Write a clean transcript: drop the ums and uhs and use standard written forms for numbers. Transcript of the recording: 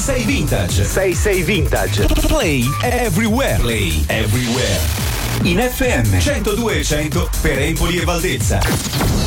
6 Vintage. 6 Vintage. Play everywhere. Play everywhere. In FM 102 e 100 per Empoli e Valdezza.